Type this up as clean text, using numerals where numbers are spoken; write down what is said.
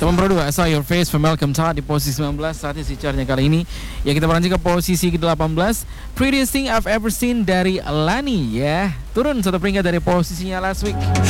82, I Saw Your Face for Malcolm Todd di posisi 19. Saatnya si chartnya kali ini ya kita beranjak ke posisi ke-18, Prettiest Thing I've Ever Seen dari Lani ya. Turun satu peringkat dari posisinya last week.